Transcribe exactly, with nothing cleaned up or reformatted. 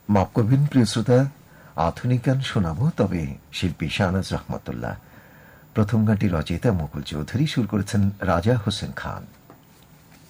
মাফ করবেন প্রিয় শ্রোতা, আধুনিক গান শোনাব, তবে শিল্পী শাহনাজ রহমতুল্লাহ। প্রথম গানটি রচয়িতা মুকুল চৌধুরী, সুর করেছেন রাজা হোসেন খান।